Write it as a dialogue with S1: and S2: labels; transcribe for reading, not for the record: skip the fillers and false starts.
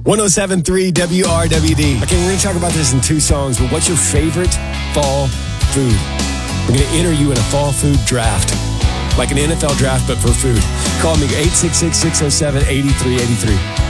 S1: 107.3 WRWD. Okay, we're going to talk about this in two songs, but what's your favorite fall food? We're going to enter you in a fall food draft, like an NFL draft, but for food. Call me 866-607-8383.